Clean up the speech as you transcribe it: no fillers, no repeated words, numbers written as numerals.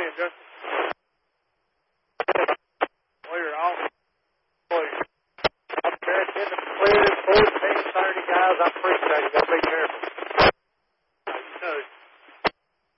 engine. Clear off. Clear. Up there, getting cleared. 14 Saturday, guys. I appreciate it.